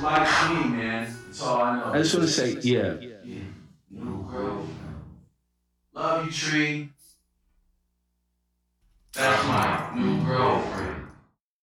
like me, man. That's all I know. I just want to say, yeah. Yeah. New growth. Love you, tree. That's my new growth.